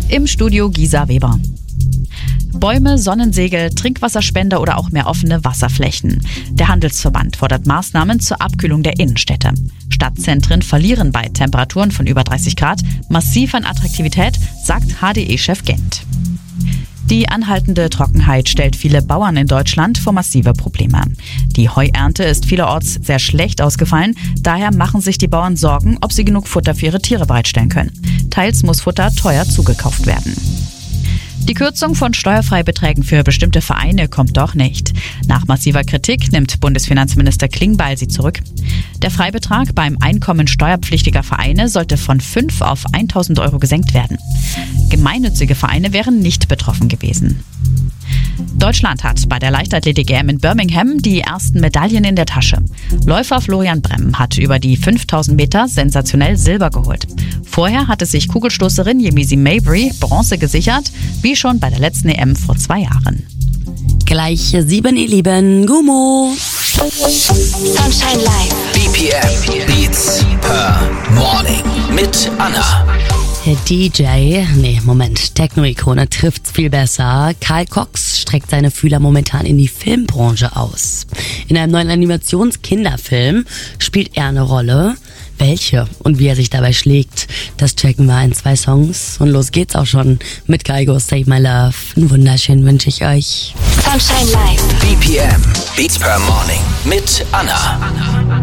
Im Studio Gisa Weber. Bäume, Sonnensegel, Trinkwasserspender oder auch mehr offene Wasserflächen. Der Handelsverband fordert Maßnahmen zur Abkühlung der Innenstädte. Stadtzentren verlieren bei Temperaturen von über 30 Grad massiv an Attraktivität, sagt HDE-Chef Gent. Die anhaltende Trockenheit stellt viele Bauern in Deutschland vor massive Probleme. Die Heuernte ist vielerorts sehr schlecht ausgefallen. Daher machen sich die Bauern Sorgen, ob sie genug Futter für ihre Tiere bereitstellen können. Teils muss Futter teuer zugekauft werden. Die Kürzung von Steuerfreibeträgen für bestimmte Vereine kommt doch nicht. Nach massiver Kritik nimmt Bundesfinanzminister Klingbeil sie zurück. Der Freibetrag beim Einkommen steuerpflichtiger Vereine sollte von 5 auf 1.000 Euro gesenkt werden. Gemeinnützige Vereine wären nicht betroffen gewesen. Deutschland hat bei der Leichtathletik-EM in Birmingham die ersten Medaillen in der Tasche. Läufer Florian Bremm hat über die 5000 Meter sensationell Silber geholt. Vorher hatte sich Kugelstoßerin Yemisi Mabry Bronze gesichert, wie schon bei der letzten EM vor 2 Jahren. Gleich 7, ihr Lieben. Gummo. Sunshine Live. BPM Beats per Morning mit Anna. Techno-Ikone trifft's viel besser. Carl Cox streckt seine Fühler momentan in die Filmbranche aus. In einem neuen Animations-Kinderfilm spielt er eine Rolle. Welche und wie er sich dabei schlägt, das checken wir in 2 Songs. Und los geht's auch schon mit Kygo Save My Love. Einen wunderschönen wünsche ich euch. Sunshine Live. BPM Beats per Morning mit Anna.